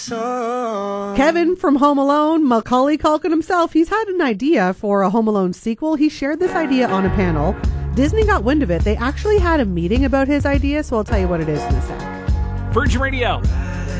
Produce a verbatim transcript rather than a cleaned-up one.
Kevin from Home Alone, Macaulay Culkin himself, he's had an idea for a Home Alone sequel. He shared this idea on a panel. Disney got wind of it. They actually had a meeting about his idea, so I'll tell you what it is in a sec. Virgin Radio.